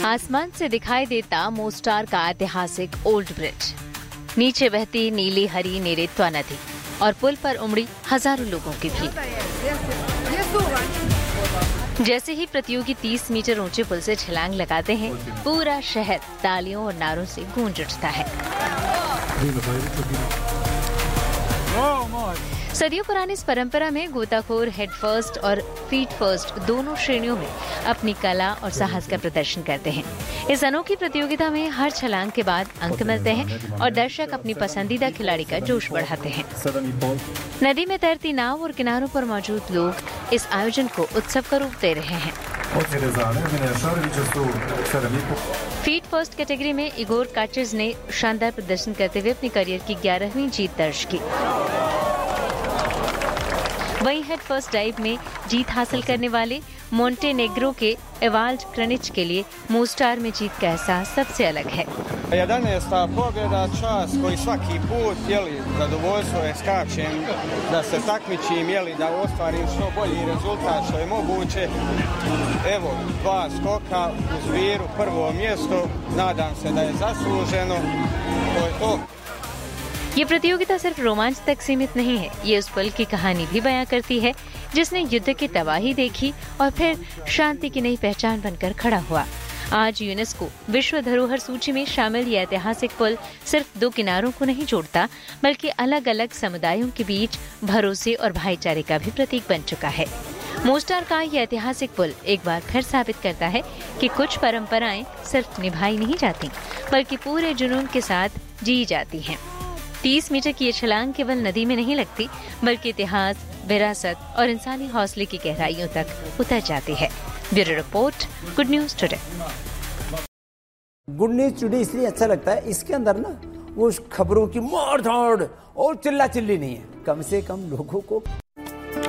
आसमान से दिखाई देता मोस्टार का ऐतिहासिक ओल्ड ब्रिज, नीचे बहती नीली हरी नेरेत्वा नदी और पुल पर उमड़ी हजारों लोगों की भीड़। जैसे ही प्रतियोगी 30 मीटर ऊंचे पुल से छलांग लगाते हैं, पूरा शहर तालियों और नारों से गूंज उठता है। सदियों पुरानी इस परंपरा में गोताखोर हेड फर्स्ट और फीट फर्स्ट दोनों श्रेणियों में अपनी कला और साहस का प्रदर्शन करते हैं। इस अनोखी प्रतियोगिता में हर छलांग के बाद अंक मिलते हैं और दर्शक अपनी पसंदीदा खिलाड़ी का जोश बढ़ाते हैं। नदी में तैरती नाव और किनारों पर मौजूद लोग इस आयोजन को उत्सव का रूप दे रहे हैं। फीट फर्स्ट कैटेगरी में इगोर काचेज ने शानदार प्रदर्शन करते हुए अपनी करियर की 11वीं जीत दर्ज की। वहीं हेड फर्स्ट डाइव में जीत हासिल करने वाले मोंटेनेग्रो के एवाल्ड क्रनिच के लिए मोस्टार में जीत का एहसास सबसे अलग है। 11. pobjeda, čast koji svaki put, zadovoljstvo je skačem, da se takmičim, da ostvarim što bolji rezultat što je moguće. Evo, 2 skoka u Zviru, prvo mjesto, nadam se da je zasluženo, to je to। ये प्रतियोगिता सिर्फ रोमांच तक सीमित नहीं है, ये उस पल की कहानी भी बयां करती है जिसने युद्ध की तबाही देखी और फिर शांति की नई पहचान बनकर खड़ा हुआ। आज यूनेस्को विश्व धरोहर सूची में शामिल ये ऐतिहासिक पुल सिर्फ 2 किनारों को नहीं जोड़ता, बल्कि अलग अलग समुदायों के बीच भरोसे और भाईचारे का भी प्रतीक बन चुका है। मोस्टार का ये ऐतिहासिक पुल एक बार फिर साबित करता है कि कुछ परंपराएं सिर्फ निभाई नहीं जाती, बल्कि पूरे जुनून के साथ जी जाती हैं। 30 मीटर की ये छलांग केवल नदी में नहीं लगती, बल्कि इतिहास, विरासत और इंसानी हौसले की गहराइयों तक उतर जाती है। Bureau report, good news today. Good news today इसलिए अच्छा लगता है, इसके अंदर ना वो खबरों की मार धाड़ और चिल्ला चिल्ली नहीं है, कम से कम लोगों को